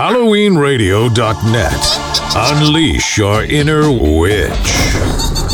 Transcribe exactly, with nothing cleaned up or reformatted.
Halloween Radio dot net. Unleash your inner witch.